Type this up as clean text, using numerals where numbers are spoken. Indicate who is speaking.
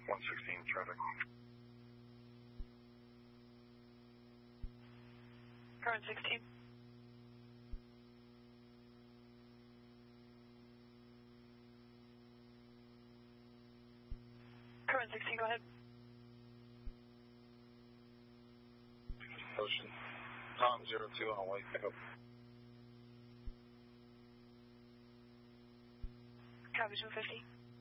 Speaker 1: 116 traffic.
Speaker 2: Current 16. Current 16, go ahead.
Speaker 1: Ocean. Tom 02 on white pickup.
Speaker 2: Copy 250.